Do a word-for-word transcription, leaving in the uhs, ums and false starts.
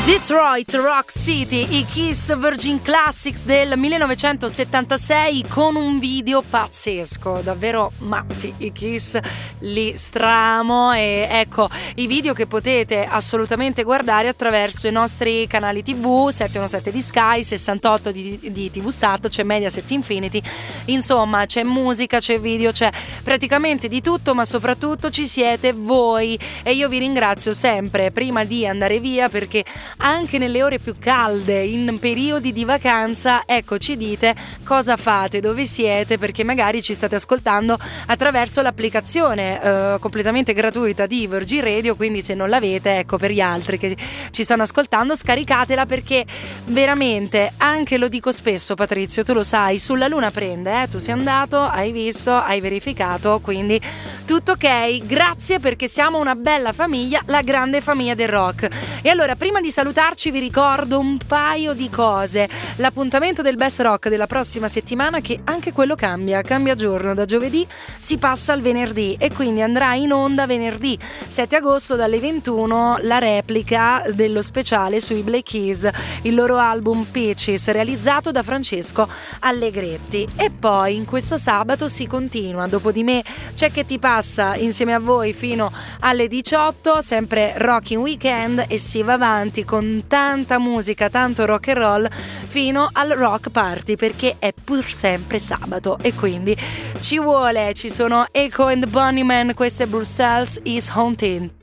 Detroit Rock City, i Kiss Virgin Classics del millenovecentosettantasei, con un video pazzesco, davvero matti i Kiss, li stramo. E ecco, i video che potete assolutamente guardare attraverso i nostri canali tivù, settecentonovantasette di Sky, sessantotto di, di TVSat, c'è Mediaset Infinity, insomma c'è musica, c'è video, c'è praticamente di tutto, ma soprattutto ci siete voi, e io vi ringrazio sempre prima di andare via, perché anche nelle ore più calde, in periodi di vacanza, ecco, ci dite cosa fate, dove siete, perché magari ci state ascoltando attraverso l'applicazione eh, completamente gratuita di Virgin Radio, quindi se non l'avete, ecco, per gli altri che ci stanno ascoltando, scaricatela, perché veramente, anche lo dico spesso, Patrizio, tu lo sai, sulla luna prende, eh? Tu sei andato, hai visto, hai verificato, quindi tutto ok. Grazie, perché siamo una bella famiglia, la grande famiglia del rock. E allora, prima di salutarci, vi ricordo un paio di cose. L'appuntamento del Best Rock della prossima settimana, che anche quello cambia, cambia giorno, da giovedì si passa al venerdì, e quindi andrà in onda venerdì sette agosto dalle ventuno la replica dello speciale sui Black Keys, il loro album Peaches, realizzato da Francesco Allegretti. E poi in questo sabato si continua, dopo di me c'è Che ti passa insieme a voi fino alle diciotto, sempre Rocking Weekend, e si va avanti con tanta musica, tanto rock and roll fino al rock party, perché è pur sempre sabato e quindi ci vuole. Ci sono Echo and the Bunnymen, questo è Brussels is Haunted.